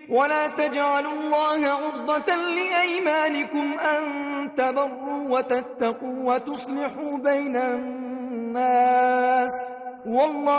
ولا تجعلوا الله عرضة لأيمانكم أن تبروا وتتقوا وتصلحوا بين الناس والله